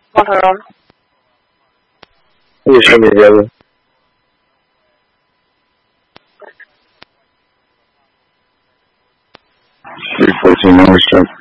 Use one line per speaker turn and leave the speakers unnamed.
王头荣，
你是姐姐吗？是父亲的事。